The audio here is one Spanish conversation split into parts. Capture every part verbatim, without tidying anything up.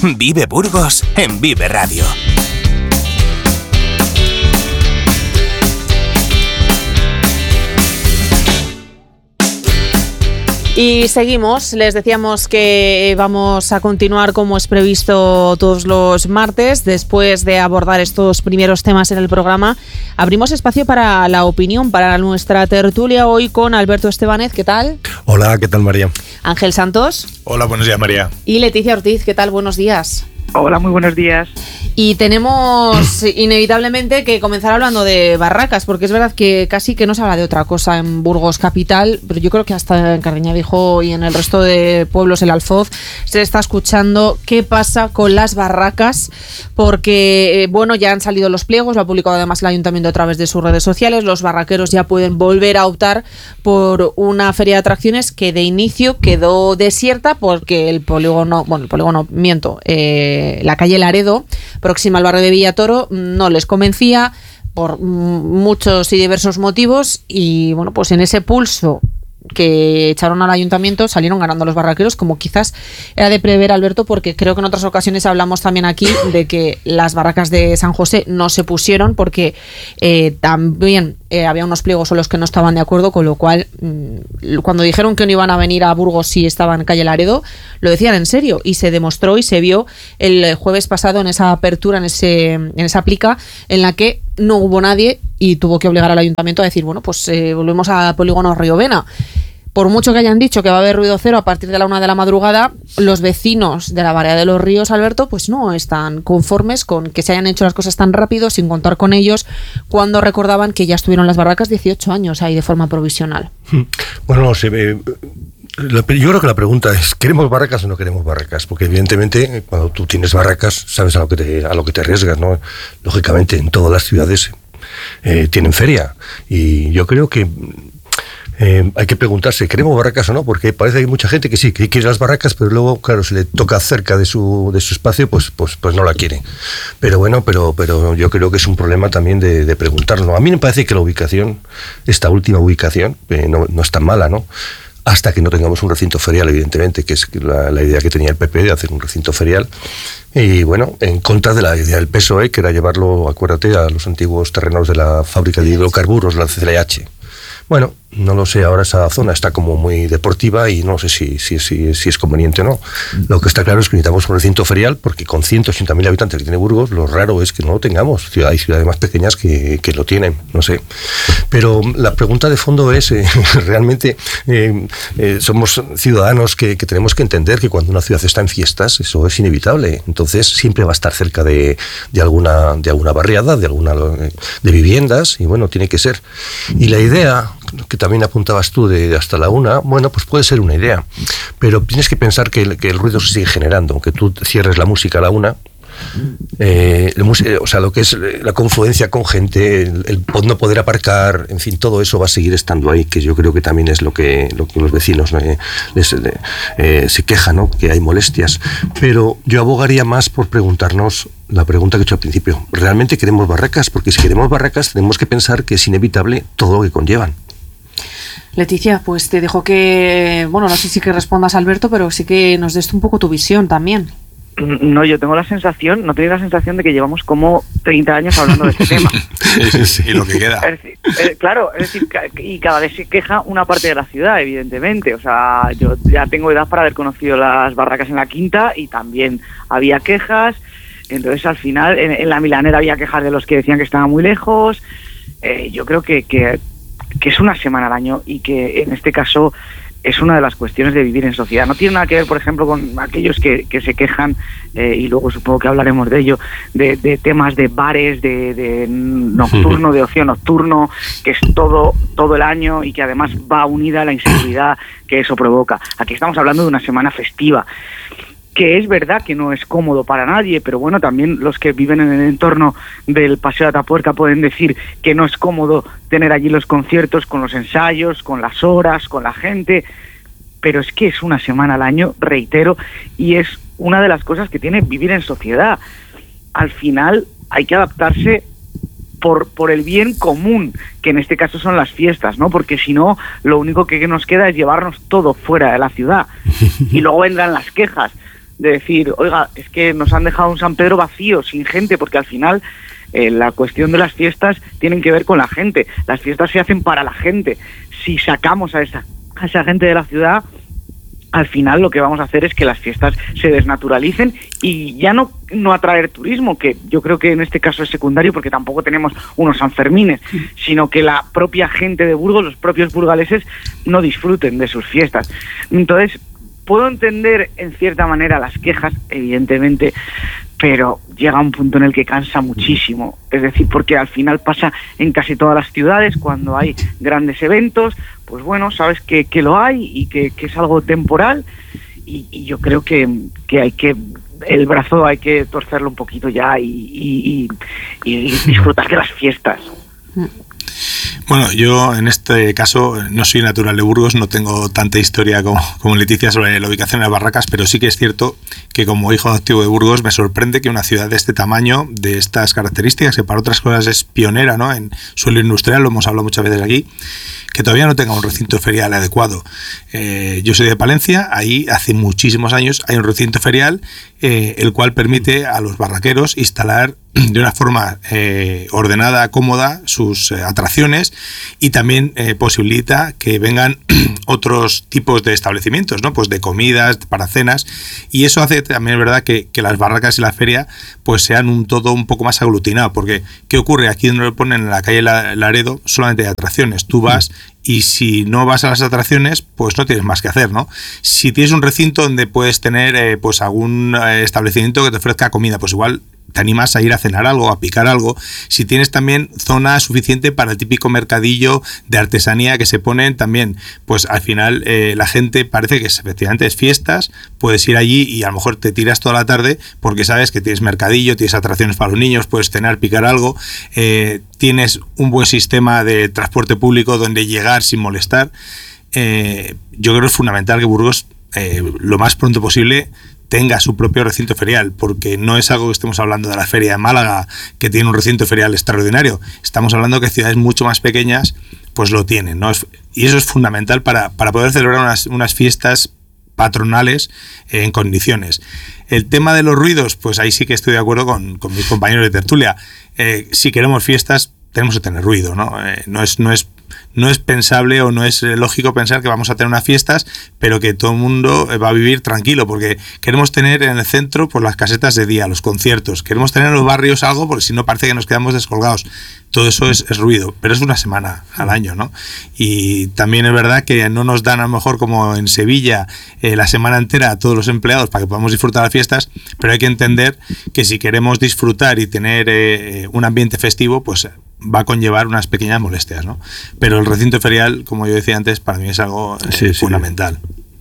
Vive Burgos en Vive Radio. Y seguimos, les decíamos que vamos a continuar como es previsto todos los martes. Después de abordar estos primeros temas en el programa, abrimos espacio para la opinión, para nuestra tertulia hoy con Alberto Estebanez. ¿Qué tal? Hola, ¿qué tal, María? Ángel Santos. Hola, buenos días, María. Y Leticia Ortiz. ¿Qué tal? Buenos días. Hola, muy buenos días. Y tenemos inevitablemente que comenzar hablando de barracas, porque es verdad que casi que no se habla de otra cosa en Burgos capital, pero yo creo que hasta en Cardeña-Viejo y en el resto de pueblos, el Alfoz, se está escuchando qué pasa con las barracas, porque bueno, ya han salido los pliegos, lo ha publicado además el Ayuntamiento a través de sus redes sociales. Los barraqueros ya pueden volver a optar por una feria de atracciones que de inicio quedó desierta porque el polígono, bueno, el polígono, miento, eh, la calle Laredo, próxima al barrio de Villatoro, no les convencía por muchos y diversos motivos, y bueno, pues en ese pulso que echaron al ayuntamiento salieron ganando los barraqueros, como quizás era de prever, Alberto, porque creo que en otras ocasiones hablamos también aquí de que las barracas de San José no se pusieron porque eh, también eh, había unos pliegos con los que no estaban de acuerdo, con lo cual mmm, cuando dijeron que no iban a venir a Burgos si estaban en calle Laredo, lo decían en serio, y se demostró y se vio el jueves pasado en esa apertura, en ese en esa plica en la que no hubo nadie y tuvo que obligar al ayuntamiento a decir, bueno, pues eh, volvemos a polígono Riovena. Por mucho que hayan dicho que va a haber ruido cero a partir de la una de la madrugada, los vecinos de la Barea de los Ríos, Alberto, pues no están conformes con que se hayan hecho las cosas tan rápido, sin contar con ellos, cuando recordaban que ya estuvieron las barracas dieciocho años ahí de forma provisional. Bueno, no sé, eh, yo creo que la pregunta es, ¿queremos barracas o no queremos barracas? Porque evidentemente cuando tú tienes barracas sabes a lo que te, a lo que te arriesgas, ¿no? Lógicamente en todas las ciudades eh, tienen feria, y yo creo que Eh, hay que preguntarse, ¿queremos barracas o no? Porque parece que hay mucha gente que sí, que quiere las barracas, pero luego, claro, si le toca cerca de su de su espacio, pues pues pues no la quiere. Pero bueno, pero pero yo creo que es un problema también de, de preguntarlo. A mí me parece que la ubicación, esta última ubicación, eh, no, no es tan mala, ¿no? Hasta que no tengamos un recinto ferial, evidentemente, que es la, la idea que tenía el P P de hacer un recinto ferial. Y bueno, en contra de la idea del P S O E, que era llevarlo, acuérdate, a los antiguos terrenos de la fábrica de hidrocarburos, la C C L H. Bueno, no lo sé, ahora esa zona está como muy deportiva y no sé si, si, si, si es conveniente o no. Lo que está claro es que necesitamos un recinto ferial, porque con ciento ochenta mil habitantes que tiene Burgos, lo raro es que no lo tengamos. Hay ciudades más pequeñas que, que lo tienen, no sé. Pero la pregunta de fondo es, eh, realmente eh, eh, somos ciudadanos que, que tenemos que entender que cuando una ciudad está en fiestas, eso es inevitable. Entonces siempre va a estar cerca de, de, alguna, de alguna barriada, de, alguna, de viviendas, y bueno, tiene que ser. Y la idea que también apuntabas tú de hasta la una, bueno, pues puede ser una idea, pero tienes que pensar que el, que el ruido se sigue generando, aunque tú cierres la música a la una. Eh, el, o sea, lo que es la confluencia con gente, el, el no poder aparcar, en fin, todo eso va a seguir estando ahí, que yo creo que también es lo que, lo que los vecinos eh, les, eh, se quejan, ¿no? Que hay molestias. Pero yo abogaría más por preguntarnos la pregunta que he hecho al principio: ¿realmente queremos barracas? Porque si queremos barracas tenemos que pensar que es inevitable todo lo que conllevan. Leticia, pues te dejo que, bueno, no sé si que respondas, Alberto, pero sí que nos des un poco tu visión también. No, yo tengo la sensación, no tengo la sensación de que llevamos como treinta años hablando de este tema. Sí, sí, sí, y lo que queda. Es decir, eh, claro, es decir, y cada vez se queja una parte de la ciudad, evidentemente. O sea, yo ya tengo edad para haber conocido las barracas en la Quinta y también había quejas. Entonces, al final, en, en la Milanera había quejas de los que decían que estaba muy lejos. Eh, yo creo que, que, que es una semana al año y que en este caso es una de las cuestiones de vivir en sociedad. No tiene nada que ver, por ejemplo, con aquellos que, que se quejan, eh, y luego supongo que hablaremos de ello, de, de temas de bares, de, de nocturno, de ocio nocturno, que es todo, todo el año y que además va unida a la inseguridad que eso provoca. Aquí estamos hablando de una semana festiva, que es verdad que no es cómodo para nadie, pero bueno, también los que viven en el entorno del Paseo de Atapuerca pueden decir que no es cómodo tener allí los conciertos con los ensayos, con las horas, con la gente, pero es que es una semana al año, reitero, y es una de las cosas que tiene vivir en sociedad. Al final hay que adaptarse por, por el bien común, que en este caso son las fiestas, ¿no? Porque si no, lo único que nos queda es llevarnos todo fuera de la ciudad, y luego vendrán las quejas. de decir, oiga, es que nos han dejado un San Pedro vacío, sin gente, porque al final eh, la cuestión de las fiestas tienen que ver con la gente. Las fiestas se hacen para la gente. Si sacamos a esa, a esa gente de la ciudad, al final lo que vamos a hacer es que las fiestas se desnaturalicen y ya no, no atraer turismo, que yo creo que en este caso es secundario porque tampoco tenemos unos Sanfermines, sino que la propia gente de Burgos, los propios burgaleses, no disfruten de sus fiestas. Entonces, puedo entender en cierta manera las quejas, evidentemente, pero llega un punto en el que cansa muchísimo. Es decir, porque al final pasa en casi todas las ciudades, cuando hay grandes eventos, pues bueno, sabes que, que lo hay y que, que es algo temporal, y, y yo creo que, que hay que, el brazo hay que torcerlo un poquito ya y, y, y, y disfrutar de las fiestas. Bueno, yo en este caso no soy natural de Burgos, no tengo tanta historia como, como Leticia sobre la ubicación de las barracas, pero sí que es cierto que como hijo adoptivo de Burgos me sorprende que una ciudad de este tamaño, de estas características, que para otras cosas es pionera, ¿no?, en suelo industrial, lo hemos hablado muchas veces aquí, que todavía no tenga un recinto ferial adecuado. Eh, yo soy de Palencia, ahí hace muchísimos años hay un recinto ferial eh, el cual permite a los barraqueros instalar de una forma eh, ordenada, cómoda, sus eh, atracciones, y también eh, posibilita que vengan otros tipos de establecimientos, ¿no?, pues de comidas, para cenas, y eso hace también, es verdad, que, que las barracas y la feria pues sean un todo un poco más aglutinado, porque ¿qué ocurre? Aquí donde lo ponen en la calle Laredo solamente hay atracciones, tú vas y si no vas a las atracciones, pues no tienes más que hacer, ¿no? Si tienes un recinto donde puedes tener eh, pues algún eh, establecimiento que te ofrezca comida, pues igual te animas a ir a cenar algo, a picar algo. Si tienes también zona suficiente para el típico mercadillo de artesanía que se ponen también, pues al final eh, la gente parece que es, efectivamente es fiestas, puedes ir allí y a lo mejor te tiras toda la tarde porque sabes que tienes mercadillo, tienes atracciones para los niños, puedes cenar, picar algo, eh, tienes un buen sistema de transporte público donde llegar sin molestar. Eh, yo creo que es fundamental que Burgos eh, lo más pronto posible tenga su propio recinto ferial, porque no es algo que estemos hablando de la feria de Málaga, que tiene un recinto ferial extraordinario. Estamos hablando que ciudades mucho más pequeñas pues lo tienen, ¿no? Y eso es fundamental para, para poder celebrar unas, unas fiestas patronales eh, en condiciones. El tema de los ruidos, pues ahí sí que estoy de acuerdo con, con mis compañeros de tertulia. Eh, si queremos fiestas, tenemos que tener ruido, ¿no? Eh, no es, no es No es pensable o no es lógico pensar que vamos a tener unas fiestas, pero que todo el mundo va a vivir tranquilo, porque queremos tener en el centro pues las casetas de día, los conciertos, queremos tener en los barrios algo, porque si no parece que nos quedamos descolgados. Todo eso es, es ruido, pero es una semana al año, ¿no? Y también es verdad que no nos dan a lo mejor como en Sevilla eh, la semana entera a todos los empleados para que podamos disfrutar las fiestas, pero hay que entender que si queremos disfrutar y tener eh, un ambiente festivo, pues va a conllevar unas pequeñas molestias, ¿no? Pero el recinto ferial, como yo decía antes, para mí es algo eh, sí, sí. fundamental.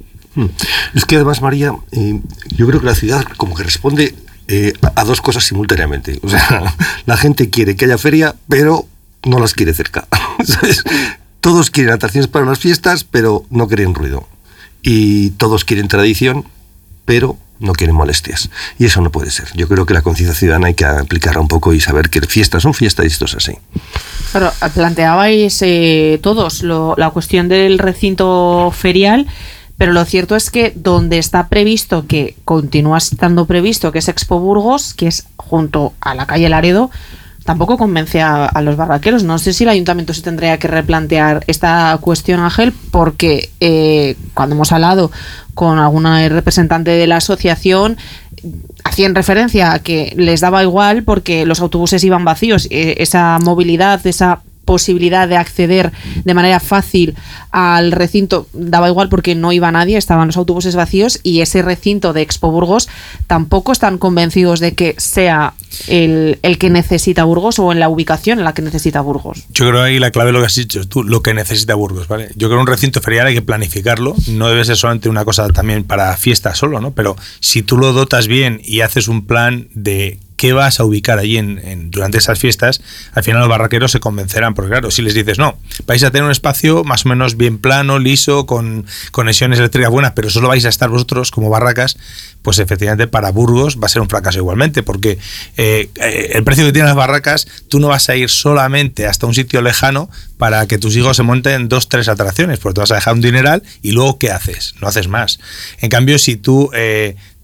Es que además, María, eh, yo creo que la ciudad como que responde eh, a dos cosas simultáneamente. O sea, la gente quiere que haya feria, pero no las quiere cerca. ¿Sabes? Todos quieren atracciones para las fiestas, pero no quieren ruido. Y todos quieren tradición, pero no quieren molestias. Y eso no puede ser. Yo creo que la conciencia ciudadana hay que aplicarla un poco y saber que fiestas son fiestas y esto es así. Claro, planteabais eh, todos lo, la cuestión del recinto ferial, pero lo cierto es que donde está previsto, que continúa estando previsto, que es Expo Burgos, que es junto a la calle Laredo, tampoco convence a, a los barraqueros. No sé si el ayuntamiento se tendría que replantear esta cuestión, Ángel, porque eh, cuando hemos hablado con alguna representante de la asociación, hacían referencia a que les daba igual porque los autobuses iban vacíos. Eh, esa movilidad, esa posibilidad de acceder de manera fácil al recinto daba igual porque no iba nadie, estaban los autobuses vacíos, y ese recinto de Expo Burgos tampoco están convencidos de que sea el, el que necesita Burgos o en la ubicación en la que necesita Burgos. Yo creo ahí la clave es lo que has dicho tú, lo que necesita Burgos, ¿vale? Yo creo que un recinto ferial hay que planificarlo, no debe ser solamente una cosa también para fiestas solo, ¿no? Pero si tú lo dotas bien y haces un plan de qué vas a ubicar allí en, en, durante esas fiestas, al final los barraqueros se convencerán, porque claro, si les dices, no, vais a tener un espacio más o menos bien plano, liso, con conexiones eléctricas buenas, pero solo vais a estar vosotros como barracas, pues efectivamente para Burgos va a ser un fracaso igualmente, porque eh, el precio que tienen las barracas, tú no vas a ir solamente hasta un sitio lejano para que tus hijos se monten dos, tres atracciones, porque te vas a dejar un dineral y luego ¿qué haces? No haces más. En cambio, si tú eh,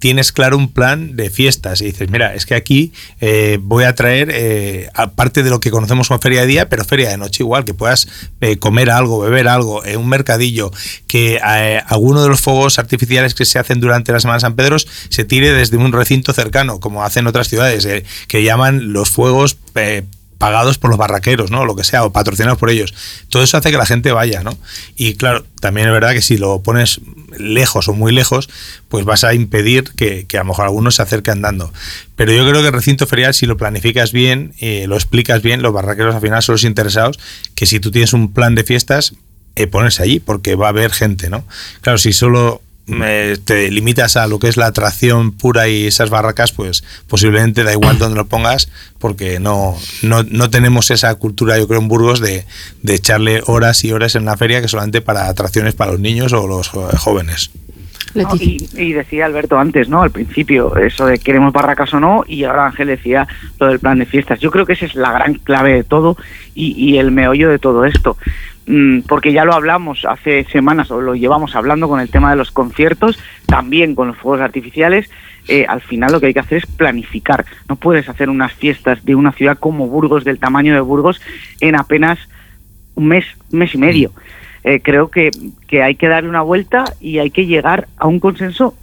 tienes claro un plan de fiestas y dices, mira, es que aquí eh, voy a traer, eh, aparte de lo que conocemos como feria de día, pero feria de noche igual, que puedas eh, comer algo, beber algo, en eh, un mercadillo, que eh, alguno de los fuegos artificiales que se hacen durante la Semana de San Pedro se tire desde un recinto cercano, como hacen otras ciudades, eh, que llaman los fuegos eh, pagados por los barraqueros, ¿no? Lo que sea, o patrocinados por ellos. Todo eso hace que la gente vaya, ¿no? Y claro, también es verdad que si lo pones lejos o muy lejos, pues vas a impedir que, que a lo mejor algunos se acerque andando. Pero yo creo que el recinto ferial, si lo planificas bien, eh, lo explicas bien, los barraqueros al final son los interesados, que si tú tienes un plan de fiestas, eh, ponerse allí, porque va a haber gente, ¿no? Claro, si solo Eh, te limitas a lo que es la atracción pura y esas barracas, pues posiblemente da igual donde lo pongas, porque no, no, no tenemos esa cultura, yo creo, en Burgos de, de echarle horas y horas en la feria que solamente para atracciones para los niños o los jóvenes. No, y, y decía Alberto antes, ¿no? Al principio, eso de queremos barracas o no, y ahora Ángel decía lo del plan de fiestas. Yo creo que esa es la gran clave de todo y, y el meollo de todo esto. Porque ya lo hablamos hace semanas, o lo llevamos hablando con el tema de los conciertos, también con los fuegos artificiales. Eh, al final lo que hay que hacer es planificar. No puedes hacer unas fiestas de una ciudad como Burgos, del tamaño de Burgos, en apenas un mes, un mes y medio. Eh, creo que, que hay que darle una vuelta y hay que llegar a un consenso,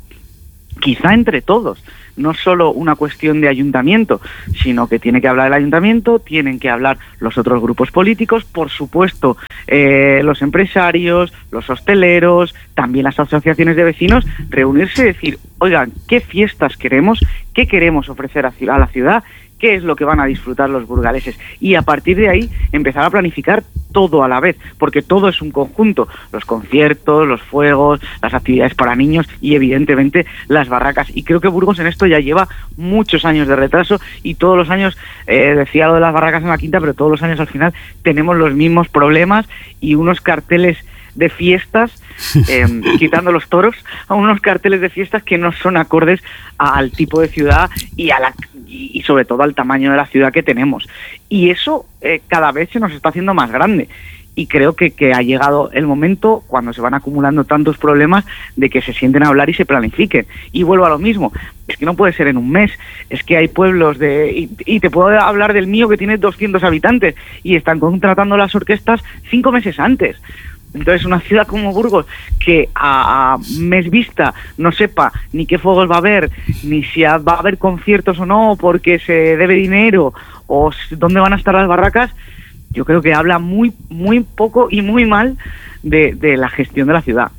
quizá entre todos. No solo una cuestión de ayuntamiento, sino que tiene que hablar el ayuntamiento, tienen que hablar los otros grupos políticos, por supuesto, eh, los empresarios, los hosteleros, también las asociaciones de vecinos, reunirse y decir, oigan, ¿qué fiestas queremos? ¿Qué queremos ofrecer a, a la ciudad? ¿Qué es lo que van a disfrutar los burgaleses? Y a partir de ahí empezar a planificar todo a la vez, porque todo es un conjunto, los conciertos, los fuegos, las actividades para niños y evidentemente las barracas. Y creo que Burgos en esto ya lleva muchos años de retraso y todos los años, eh, decía lo de las barracas en la Quinta, pero todos los años al final tenemos los mismos problemas y unos carteles de fiestas, eh, quitando los toros, a unos carteles de fiestas que no son acordes a, al tipo de ciudad y a la y, y sobre todo al tamaño de la ciudad que tenemos. Y eso eh, cada vez se nos está haciendo más grande. Y creo que, que ha llegado el momento, cuando se van acumulando tantos problemas, de que se sienten a hablar y se planifiquen. Y vuelvo a lo mismo, es que no puede ser en un mes, es que hay pueblos de... Y, y te puedo hablar del mío que tiene doscientos habitantes y están contratando las orquestas cinco meses antes. Entonces una ciudad como Burgos, que a, a mes vista no sepa ni qué fuegos va a haber, ni si va a haber conciertos o no, porque se debe dinero, o dónde van a estar las barracas, yo creo que habla muy muy poco y muy mal de, de la gestión de la ciudad.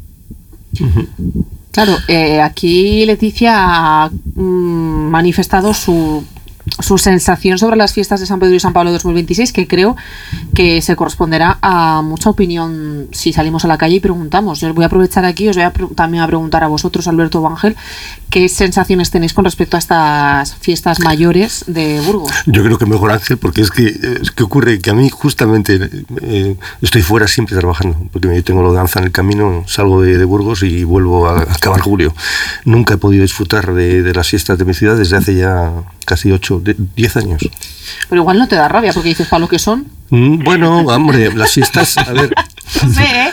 Claro, eh, aquí Leticia ha mm, manifestado su su sensación sobre las fiestas de San Pedro y San Pablo dos mil veintiséis, que creo que se corresponderá a mucha opinión si salimos a la calle y preguntamos. Yo os voy a aprovechar aquí, os voy a pre- también a preguntar a vosotros, Alberto o Ángel, ¿qué sensaciones tenéis con respecto a estas fiestas mayores de Burgos? Yo creo que mejor Ángel, porque es que, es que ocurre que a mí justamente eh, estoy fuera siempre trabajando, porque yo tengo lo de danza en el camino, salgo de, de Burgos y vuelvo a acabar julio. Nunca he podido disfrutar de, de las fiestas de mi ciudad desde hace ya casi ocho, diez años. Pero igual no te da rabia porque dices, ¿para lo que son? Mm, bueno, hombre, las fiestas, a ver... No sé, ¿eh?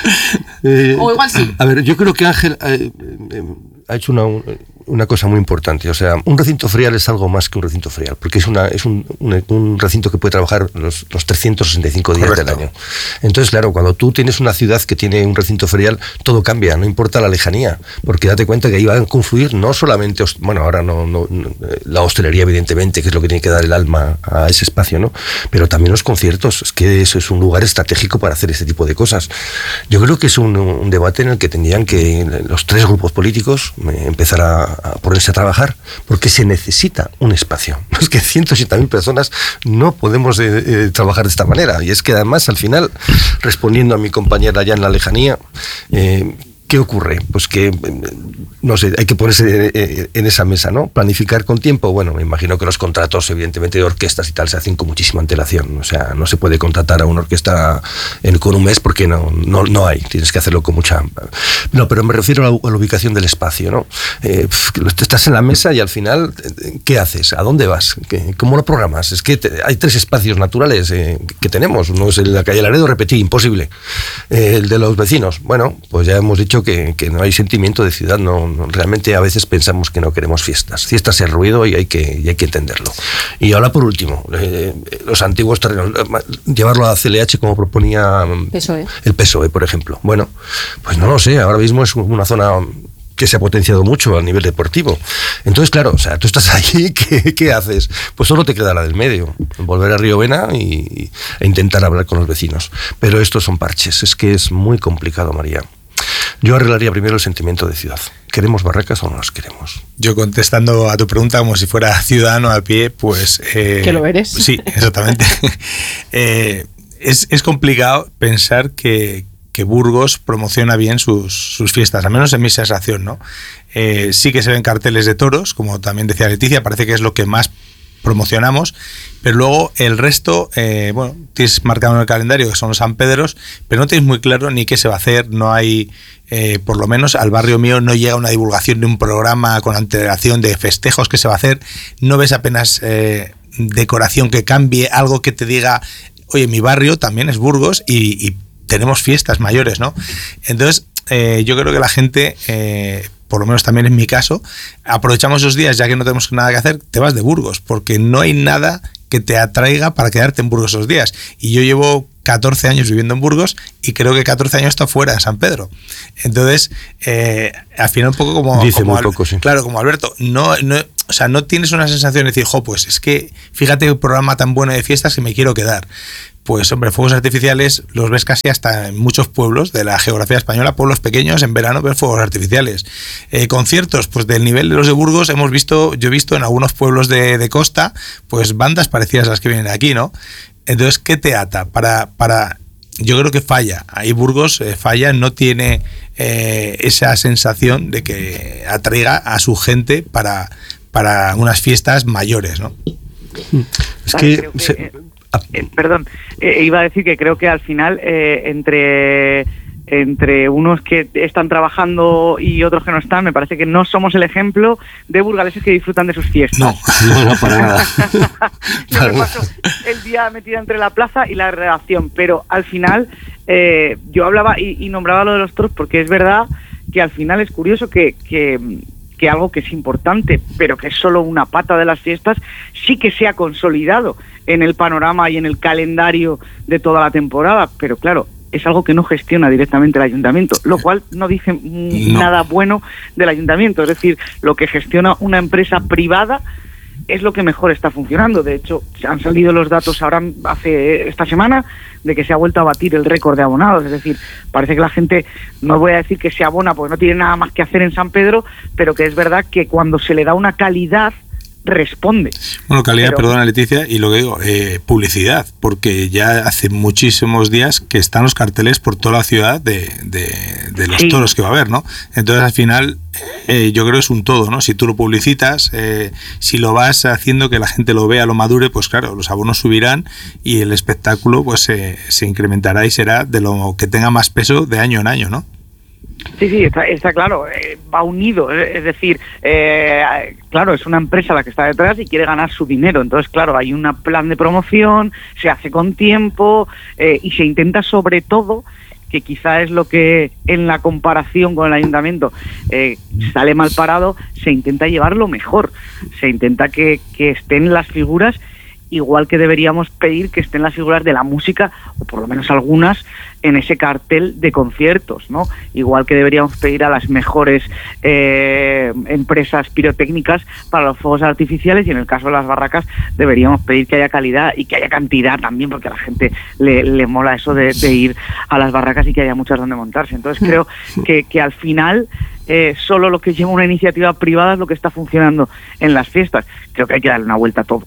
eh o igual sí. A ver, yo creo que Ángel eh, eh, ha hecho una... Un, una cosa muy importante, o sea, un recinto ferial es algo más que un recinto ferial, porque es una es un, un, un recinto que puede trabajar los, los trescientos sesenta y cinco días Correcto. Del año. Entonces, claro, cuando tú tienes una ciudad que tiene un recinto ferial, todo cambia, no importa la lejanía, porque date cuenta que ahí van a confluir no solamente, bueno, ahora no, no, no la hostelería, evidentemente, que es lo que tiene que dar el alma a ese espacio, ¿no? Pero también los conciertos, es que eso es un lugar estratégico para hacer este tipo de cosas. Yo creo que es un, un debate en el que tendrían que los tres grupos políticos eh, empezar a a ponerse a trabajar, porque se necesita un espacio. Es que ciento ochenta mil personas no podemos eh, eh, trabajar de esta manera. Y es que además, al final, respondiendo a mi compañera allá en la lejanía, eh, ¿qué ocurre? Pues que, no sé, hay que ponerse en esa mesa, ¿no? Planificar con tiempo. Bueno, me imagino que los contratos, evidentemente, de orquestas y tal, se hacen con muchísima antelación. O sea, no se puede contratar a una orquesta en, con un mes porque no, no, no hay. Tienes que hacerlo con mucha... No, pero me refiero a la, a la ubicación del espacio, ¿no? Eh, estás en la mesa y al final, ¿qué haces? ¿A dónde vas? ¿Qué, ¿Cómo lo programas? Es que te, hay tres espacios naturales eh, que tenemos. Uno es el de la calle Laredo, repetí, imposible. Eh, el de los vecinos. Bueno, pues ya hemos dicho creo que, que no hay sentimiento de ciudad. No, no, realmente a veces pensamos que no queremos fiestas. Fiestas es ruido y hay que, y hay que entenderlo. Y ahora por último, eh, los antiguos terrenos, llevarlo a C L H como proponía P S O E. el P S O E, por ejemplo. Bueno, pues no lo sé, ahora mismo es una zona que se ha potenciado mucho a nivel deportivo. Entonces, claro, o sea, tú estás allí, ¿qué, qué haces? Pues solo te queda la del medio, volver a Río Vena y, e intentar hablar con los vecinos. Pero estos son parches, es que es muy complicado, María. Yo arreglaría primero el sentimiento de ciudad. ¿Queremos barracas o no las queremos? Yo contestando a tu pregunta como si fuera ciudadano a pie, pues... Eh, ¿Que lo eres? Sí, exactamente. eh, es, es complicado pensar que, que Burgos promociona bien sus, sus fiestas, al menos en mi sensación, ¿no? Eh, sí que se ven carteles de toros, como también decía Leticia, parece que es lo que más promocionamos, pero luego el resto, eh, bueno, tienes marcado en el calendario que son los San Pedros, pero no tienes muy claro ni qué se va a hacer, no hay, eh, por lo menos al barrio mío no llega una divulgación de un programa con antelación de festejos que se va a hacer, no ves apenas eh, decoración que cambie, algo que te diga, oye, mi barrio también es Burgos y, y tenemos fiestas mayores, ¿no? Entonces, eh, yo creo que la gente... Eh, por lo menos también en mi caso, aprovechamos esos días, ya que no tenemos nada que hacer, te vas de Burgos, porque no hay nada que te atraiga para quedarte en Burgos esos días. Y yo llevo catorce años viviendo en Burgos y creo que catorce años está fuera de San Pedro. Entonces, eh, al final un poco como... Dice como muy Al, poco, sí. Claro, como Alberto, no, no, o sea, no tienes una sensación de decir, jo, pues es que fíjate el programa tan bueno de fiestas que me quiero quedar. Pues hombre, fuegos artificiales los ves casi hasta en muchos pueblos de la geografía española, pueblos pequeños, en verano ves fuegos artificiales. Eh, conciertos, pues del nivel de los de Burgos hemos visto, yo he visto en algunos pueblos de, de costa, pues bandas parecidas a las que vienen aquí, ¿no? Entonces, ¿qué te ata? Para, para, yo creo que falla. Ahí Burgos eh, falla, no tiene eh, esa sensación de que atraiga a su gente para, para unas fiestas mayores, ¿no? Es Vale, que... creo que se, eh, eh, perdón, eh, iba a decir que creo que al final eh, entre... entre unos que están trabajando y otros que no están, me parece que no somos el ejemplo de burgaleses que disfrutan de sus fiestas. No, no, no, para nada. Yo me paso el día metida entre la plaza y la redacción, pero al final eh, yo hablaba y, y nombraba lo de los toros porque es verdad que al final es curioso que, que, que algo que es importante, pero que es solo una pata de las fiestas, sí que se ha consolidado en el panorama y en el calendario de toda la temporada, pero claro, es algo que no gestiona directamente el ayuntamiento, lo cual no dice no. nada bueno del ayuntamiento. Es decir, lo que gestiona una empresa privada es lo que mejor está funcionando. De hecho, han salido los datos ahora, hace esta semana, de que se ha vuelto a batir el récord de abonados. Es decir, parece que la gente, no voy a decir que se abona porque no tiene nada más que hacer en San Pedro, pero que es verdad que cuando se le da una calidad, responde. Bueno, calidad, pero, perdona Leticia, y lo que digo, eh, publicidad, porque ya hace muchísimos días que están los carteles por toda la ciudad de, de, de los sí. toros que va a haber, ¿no? Entonces al final eh, yo creo que es un todo, ¿no? Si tú lo publicitas, eh, si lo vas haciendo que la gente lo vea, lo madure, pues claro, los abonos subirán y el espectáculo pues eh, se incrementará y será de lo que tenga más peso de año en año, ¿no? Sí, sí, está, está claro, eh, va unido, es decir, eh, claro, es una empresa la que está detrás y quiere ganar su dinero, entonces claro, hay un plan de promoción, se hace con tiempo eh, y se intenta sobre todo, que quizá es lo que en la comparación con el ayuntamiento eh, sale mal parado, se intenta llevarlo mejor, se intenta que, que estén las figuras igual que deberíamos pedir que estén las figuras de la música, o por lo menos algunas, en ese cartel de conciertos, ¿no? Igual que deberíamos pedir a las mejores eh, empresas pirotécnicas para los fuegos artificiales, y en el caso de las barracas deberíamos pedir que haya calidad y que haya cantidad también, porque a la gente le, le mola eso de, de ir a las barracas y que haya muchas donde montarse. Entonces creo que, que al final eh, solo lo que lleva una iniciativa privada es lo que está funcionando en las fiestas. Creo que hay que darle una vuelta a todo.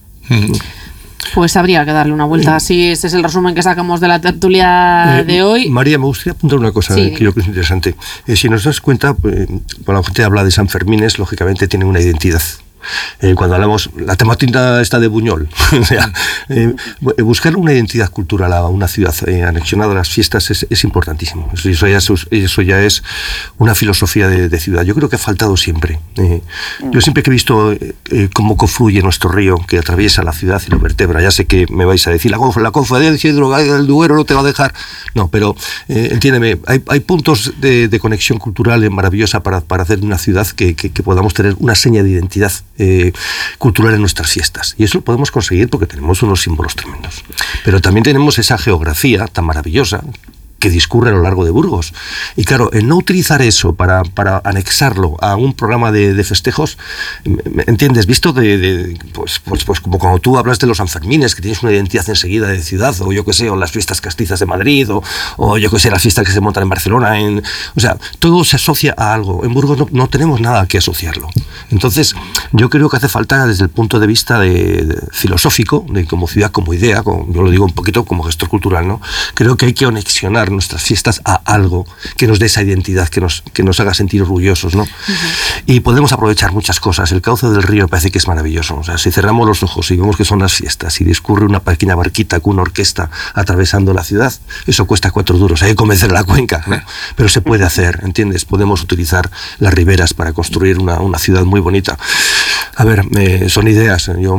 Pues habría que darle una vuelta. Así, este es el resumen que sacamos de la tertulia de hoy. María, me gustaría apuntar una cosa sí. que yo creo que es interesante. Eh, si nos das cuenta, eh, cuando la gente habla de San Fermines, lógicamente tiene una identidad. Eh, cuando hablamos, la temática está de Buñol, o sea, eh, buscar una identidad cultural a una ciudad eh, anexionada a las fiestas es, es importantísimo. Eso, eso, ya es, eso ya es una filosofía de, de ciudad. Yo creo que ha faltado siempre. Eh, yo siempre que he visto eh, cómo confluye nuestro río, que atraviesa la ciudad y lo vertebra, ya sé que me vais a decir, la, la conferencia hidrográfica del Duero no te va a dejar. No, pero eh, entiéndeme, hay, hay puntos de, de conexión cultural maravillosa para, para hacer una ciudad que, que, que podamos tener una seña de identidad eh, cultural en nuestras fiestas. Y eso lo podemos conseguir porque tenemos unos símbolos tremendos. Pero también tenemos esa geografía tan maravillosa que discurre a lo largo de Burgos. Y claro, el no utilizar eso para, para anexarlo a un programa de, de festejos, ¿entiendes? Visto de, de pues, pues, pues como cuando tú hablas de los Sanfermines, que tienes una identidad enseguida de ciudad, o yo qué sé, o las fiestas castizas de Madrid, o, o yo qué sé, las fiestas que se montan en Barcelona, en, o sea, todo se asocia a algo. En Burgos no, no tenemos nada que asociarlo. Entonces, yo creo que hace falta desde el punto de vista de, de filosófico, de como ciudad, como idea, como, yo lo digo un poquito como gestor cultural, ¿no? Creo que hay que anexionar nuestras fiestas a algo que nos dé esa identidad, que nos, que nos haga sentir orgullosos, ¿no? Uh-huh. Y podemos aprovechar muchas cosas. El cauce del río parece que es maravilloso. O sea, si cerramos los ojos y vemos que son las fiestas y discurre una pequeña barquita con una orquesta atravesando la ciudad, eso cuesta cuatro duros. Hay que convencer a la cuenca, ¿no? Pero se puede hacer, ¿entiendes? Podemos utilizar las riberas para construir una, una ciudad muy bonita. A ver, eh, son ideas. Yo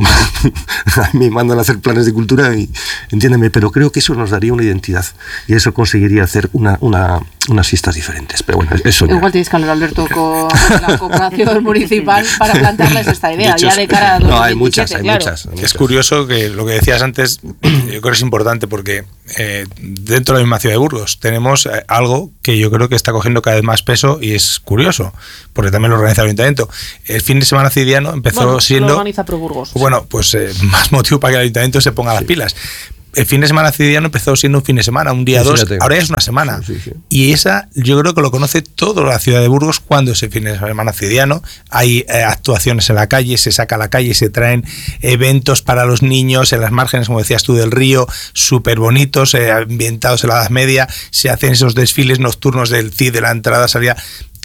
a mí me mandan a hacer planes de cultura y entiéndeme, pero creo que eso nos daría una identidad y eso conseguiría hacer una, una, unas fiestas diferentes. Pero bueno, eso igual tienes que hablar, Alberto, con la cooperación municipal para plantearles esta idea, de hecho, ya de cara a dos mil veintisiete. No, hay muchas, hay, claro. muchas, hay muchas. Es curioso que lo que decías antes, yo creo que es importante porque eh, dentro de la misma ciudad de Burgos tenemos eh, algo que yo creo que está cogiendo cada vez más peso y es curioso, porque también lo organiza el Ayuntamiento. El fin de semana cidiano empezó bueno, siendo... Lo organiza Pro Burgos. Bueno, pues eh, más motivo para que el Ayuntamiento se ponga sí. las pilas. El fin de semana cidiano empezó siendo un fin de semana, un día sí, dos, sí, ahora ya es una semana. Sí, sí, sí. Y esa yo creo que lo conoce toda la ciudad de Burgos cuando es el fin de semana cidiano. Hay eh, actuaciones en la calle, se saca a la calle, se traen eventos para los niños en las márgenes, como decías tú, del río, súper bonitos, eh, ambientados en la Edad Media, se hacen esos desfiles nocturnos del C I D, de la entrada, salida.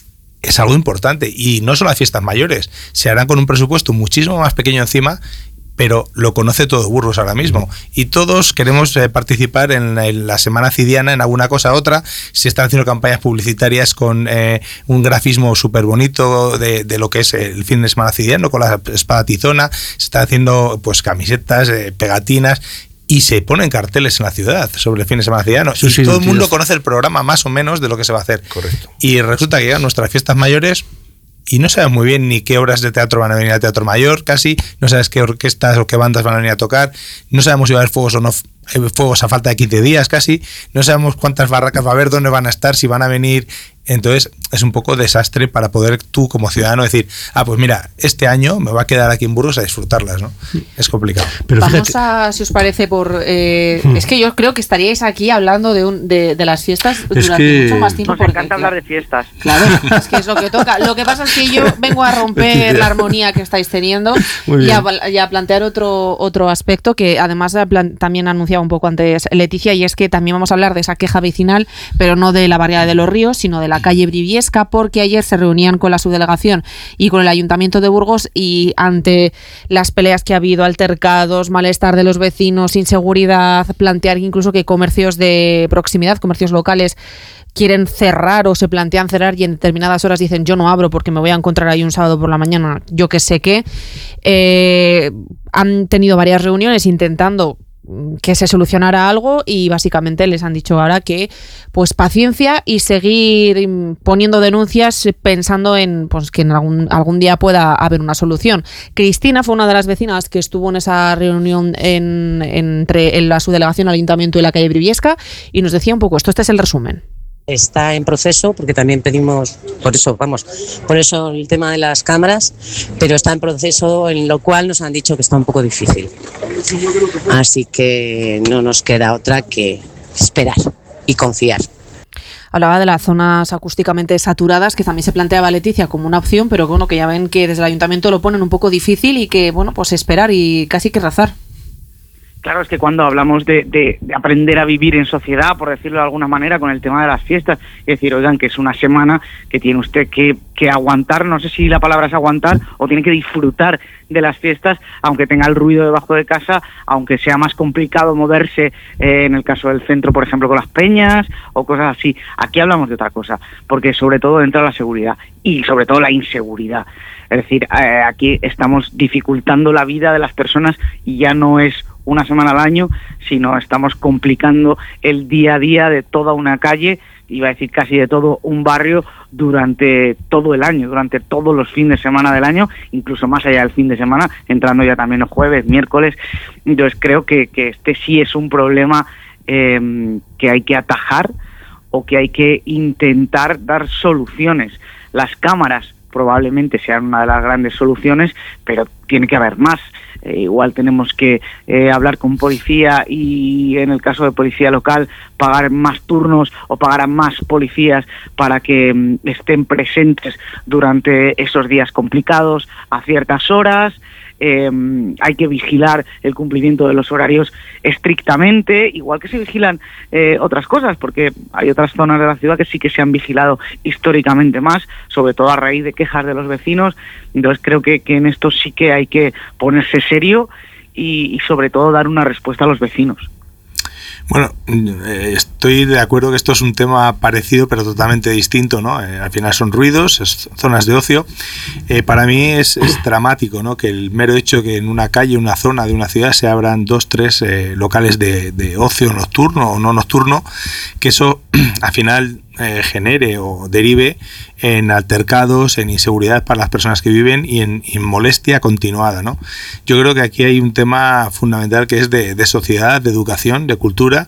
Es algo importante y no son las fiestas mayores, se harán con un presupuesto muchísimo más pequeño encima, pero lo conoce todo Burgos ahora mismo y todos queremos eh, participar en la, en la semana cidiana en alguna cosa u otra. Se están haciendo campañas publicitarias con eh, un grafismo súper bonito de, de lo que es el fin de semana cidiano con la espada tizona, se están haciendo pues camisetas, eh, pegatinas y se ponen carteles en la ciudad sobre el fin de semana cidiano sí, y sí, todo el mundo conoce el programa más o menos de lo que se va a hacer. Correcto. Y resulta que llegan nuestras fiestas mayores y no sabes muy bien ni qué obras de teatro van a venir al Teatro Mayor, casi, no sabes qué orquestas o qué bandas van a venir a tocar, no sabemos si va a haber fuegos o no fuegos a falta de quince días casi, no sabemos cuántas barracas va a haber, dónde van a estar, si van a venir. Entonces es un poco desastre para poder tú como ciudadano decir, ah, pues mira, este año me va a quedar aquí en Burgos a disfrutarlas, ¿no? Es complicado. Pero vamos fíjate. a, si os parece, por eh, hmm. es que yo creo que estaríais aquí hablando de, un, de, de las fiestas es durante que mucho más tiempo. Nos porque, encanta hablar de fiestas. Claro, es que es lo que toca. Lo que pasa es que yo vengo a romper la armonía que estáis teniendo y a, y a plantear otro, otro aspecto que además también anunciaba un poco antes Leticia, y es que también vamos a hablar de esa queja vecinal, pero no de la barriada de los Ríos, sino de la calle Briviesca, porque ayer se reunían con la subdelegación y con el Ayuntamiento de Burgos y ante las peleas que ha habido, altercados, malestar de los vecinos, inseguridad, plantear incluso que comercios de proximidad, comercios locales, quieren cerrar o se plantean cerrar y en determinadas horas dicen yo no abro porque me voy a encontrar ahí un sábado por la mañana, yo que sé qué. Eh, han tenido varias reuniones intentando que se solucionara algo y básicamente les han dicho ahora que pues paciencia y seguir poniendo denuncias pensando en pues que en algún, algún día pueda haber una solución. Cristina fue una de las vecinas que estuvo en esa reunión en, entre en la subdelegación, el Ayuntamiento y la calle Briviesca y nos decía un poco esto. Este es el resumen. Está en proceso, porque también pedimos, por eso, vamos, por eso el tema de las cámaras, pero está en proceso, en lo cual nos han dicho que está un poco difícil. Así que no nos queda otra que esperar y confiar. Hablaba de las zonas acústicamente saturadas, que también se planteaba Leticia como una opción, pero bueno, que ya ven que desde el Ayuntamiento lo ponen un poco difícil y que, bueno, pues esperar y casi que rezar. Claro, es que cuando hablamos de, de, de aprender a vivir en sociedad, por decirlo de alguna manera, con el tema de las fiestas, es decir, oigan, que es una semana que tiene usted que, que aguantar, no sé si la palabra es aguantar, o tiene que disfrutar de las fiestas, aunque tenga el ruido debajo de casa, aunque sea más complicado moverse, eh, en el caso del centro, por ejemplo, con las peñas, o cosas así. Aquí hablamos de otra cosa, porque sobre todo entra la seguridad, y sobre todo la inseguridad. Es decir, eh, aquí estamos dificultando la vida de las personas, y ya no es una semana al año, sino estamos complicando el día a día de toda una calle, iba a decir casi de todo un barrio, durante todo el año, durante todos los fines de semana del año, incluso más allá del fin de semana, entrando ya también los jueves, miércoles. Entonces creo que, que este sí es un problema eh, que hay que atajar, o que hay que intentar dar soluciones. Las cámaras probablemente sean una de las grandes soluciones, pero tiene que haber más. Eh, igual tenemos que eh, hablar con policía, y en el caso de policía local pagar más turnos o pagar a más policías para que mm, estén presentes durante esos días complicados a ciertas horas. Eh, hay que vigilar el cumplimiento de los horarios estrictamente, igual que se vigilan eh, otras cosas, porque hay otras zonas de la ciudad que sí que se han vigilado históricamente más, sobre todo a raíz de quejas de los vecinos. Entonces creo que, que en esto sí que hay que ponerse serio y, y sobre todo dar una respuesta a los vecinos. Bueno, eh, estoy de acuerdo que esto es un tema parecido pero totalmente distinto, ¿no? Eh, al final son ruidos, es zonas de ocio. Eh, para mí es, es dramático, ¿no? Que el mero hecho que en una calle, una zona de una ciudad se abran dos, tres eh, locales de, de ocio nocturno o no nocturno, que eso al final eh, genere o derive en altercados, en inseguridad para las personas que viven y en, en molestia continuada, ¿no? Yo creo que aquí hay un tema fundamental que es de, de sociedad, de educación, de cultura,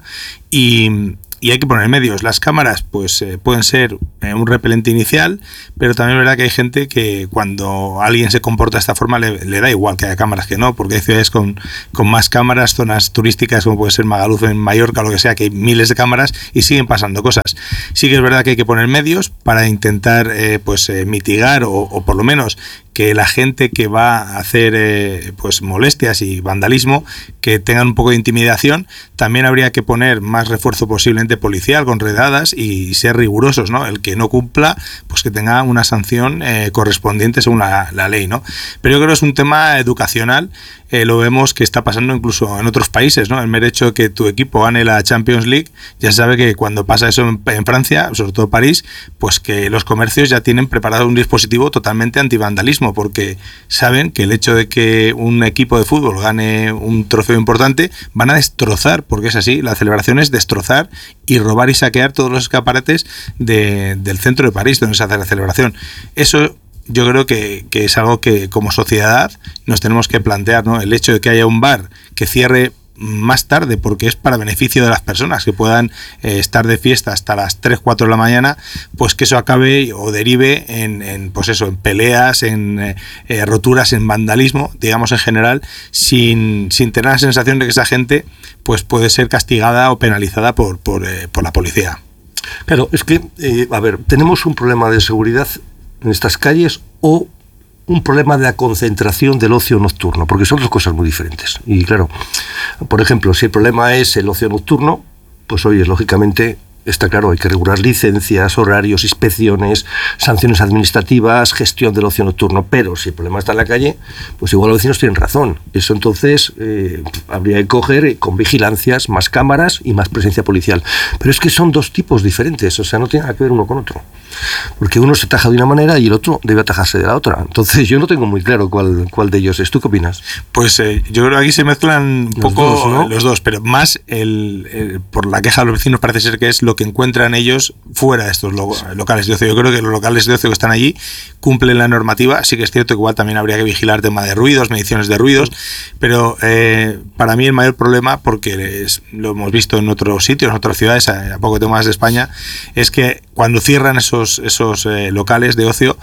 y, y hay que poner medios. Las cámaras pues eh, pueden ser eh, un repelente inicial, pero también es verdad que hay gente que cuando alguien se comporta de esta forma le, le da igual que haya cámaras que no, porque hay ciudades con, con más cámaras, zonas turísticas como puede ser Magaluf en Mallorca, lo que sea, que hay miles de cámaras y siguen pasando cosas. Sí que es verdad que hay que poner medios para intentar eh, pues eh, mitigar o, o por lo menos que la gente que va a hacer eh, pues molestias y vandalismo, que tengan un poco de intimidación. También habría que poner más refuerzo posiblemente policial con redadas y ser rigurosos, ¿no? El que no cumpla, pues que tenga una sanción eh, correspondiente según la, la ley, ¿no? Pero yo creo que es un tema educacional. Eh, lo vemos que está pasando incluso en otros países, ¿no? El mero hecho de que tu equipo gane la Champions League, ya se sabe que cuando pasa eso en, en Francia, sobre todo París, pues que los comercios ya tienen preparado un dispositivo totalmente antivandalismo, porque saben que el hecho de que un equipo de fútbol gane un trofeo importante, van a destrozar, porque es así, la celebración es destrozar y robar y saquear todos los escaparates de, del centro de París donde se hace la celebración. Eso yo creo que, que es algo que como sociedad nos tenemos que plantear, ¿no? El hecho de que haya un bar que cierre más tarde porque es para beneficio de las personas que puedan eh, estar de fiesta hasta las tres, cuatro de la mañana, pues que eso acabe o derive en, en pues eso, en peleas, en eh, eh, roturas, en vandalismo, digamos en general, sin, sin tener la sensación de que esa gente pues puede ser castigada o penalizada por, por, eh, por la policía. Claro, es que, eh, a ver, tenemos un problema de seguridad en estas calles o un problema de la concentración del ocio nocturno, porque son dos cosas muy diferentes. Y claro, por ejemplo, si el problema es el ocio nocturno, pues oye, lógicamente está claro, hay que regular licencias, horarios, inspecciones, sanciones administrativas, gestión del ocio nocturno, pero si el problema está en la calle, pues igual los vecinos tienen razón. Eso entonces eh, habría que coger con vigilancias, más cámaras y más presencia policial. Pero es que son dos tipos diferentes, o sea, no tiene nada que ver uno con otro. Porque uno se ataja de una manera y el otro debe atajarse de la otra. Entonces yo no tengo muy claro cuál, cuál de ellos es. ¿Tú qué opinas? Pues eh, yo creo que aquí se mezclan un los poco dos, ¿no? los dos, pero más el, el, por la queja de los vecinos parece ser que es lo que encuentran ellos fuera de estos lo, locales de ocio. Yo creo que los locales de ocio que están allí cumplen la normativa. Sí que es cierto que igual también habría que vigilar tema de ruidos, mediciones de ruidos, pero eh, para mí el mayor problema, porque es, lo hemos visto en otros sitios, en otras ciudades, a, a poco tema más de España, es que cuando cierran esos, esos eh, locales de ocio,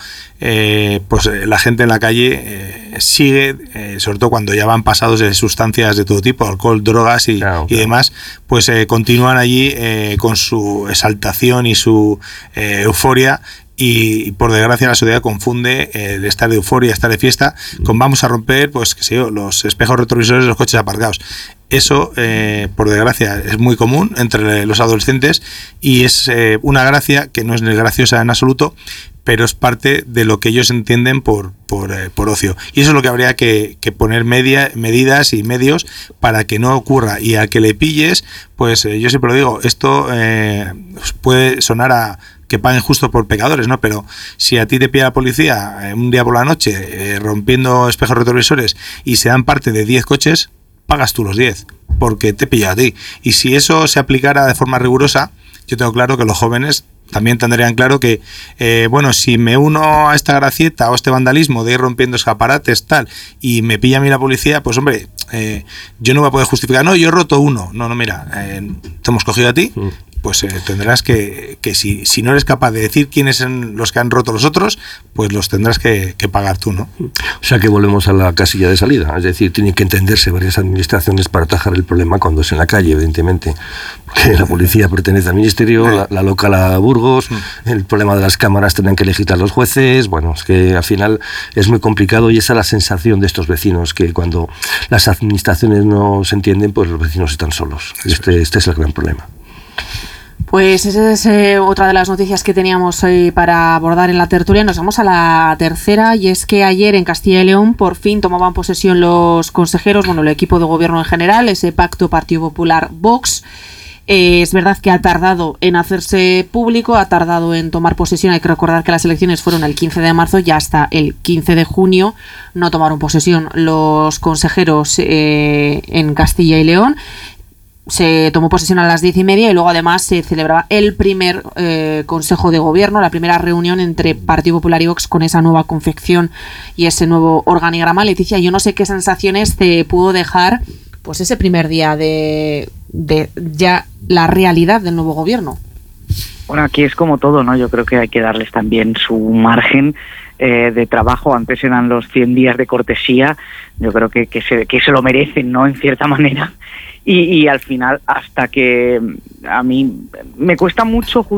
eh, pues eh, la gente en la calle eh, sigue, eh, sobre todo cuando ya van pasados de sustancias de todo tipo, alcohol, drogas y, claro, y claro. demás, pues eh, continúan allí eh, con su exaltación y su eh, euforia, y por desgracia la sociedad confunde el estar de euforia, estar de fiesta, con vamos a romper, pues qué sé yo, los espejos retrovisores de los coches aparcados. Eso, eh, por desgracia, es muy común entre los adolescentes y es eh, una gracia que no es graciosa en absoluto, pero es parte de lo que ellos entienden por, por, eh, por ocio. Y eso es lo que habría que, que poner media, medidas y medios para que no ocurra. Y al que le pilles, pues eh, yo siempre lo digo, esto eh, puede sonar a que paguen justo por pecadores, ¿no? Pero si a ti te pilla la policía eh, un día por la noche eh, rompiendo espejos retrovisores y se dan parte de diez coches, pagas tú los diez, porque te pilla a ti. Y si eso se aplicara de forma rigurosa, yo tengo claro que los jóvenes también tendrían claro que, eh, bueno, si me uno a esta gracieta o este vandalismo de ir rompiendo escaparates, tal, y me pilla a mí la policía, pues hombre, eh, yo no voy a poder justificar, no, yo he roto uno. No, no, mira, eh, te hemos cogido a ti, pues eh, tendrás que, que si, si no eres capaz de decir quiénes son los que han roto los otros, pues los tendrás que, que pagar tú, ¿no? O sea que volvemos a la casilla de salida, es decir, tienen que entenderse varias administraciones para atajar el problema cuando es en la calle, evidentemente, porque la policía pertenece al ministerio, la, la local a Burgos, el problema de las cámaras tendrán que legislar los jueces, bueno, es que al final es muy complicado y esa es la sensación de estos vecinos, que cuando las administraciones no se entienden, pues los vecinos están solos, este, este es el gran problema. Pues esa es eh, otra de las noticias que teníamos hoy para abordar en la tertulia. Nos vamos a la tercera, y es que ayer en Castilla y León por fin tomaban posesión los consejeros, bueno, el equipo de gobierno en general, ese pacto Partido Popular-Vox. Eh, es verdad que ha tardado en hacerse público, ha tardado en tomar posesión. Hay que recordar que las elecciones fueron el quince de marzo, ya hasta el quince de junio no tomaron posesión los consejeros eh, en Castilla y León. Se tomó posesión a las diez y media y luego además se celebraba el primer eh, Consejo de Gobierno, la primera reunión entre Partido Popular y Vox con esa nueva confección y ese nuevo organigrama. Leticia, yo no sé qué sensaciones te pudo dejar pues ese primer día de, de ya la realidad del nuevo Gobierno. Bueno, aquí es como todo, ¿no? Yo creo que hay que darles también su margen eh, de trabajo. Antes eran los cien días de cortesía. Yo creo que, que, se, que se lo merecen, ¿no? En cierta manera. Y, y al final, hasta que a mí me cuesta mucho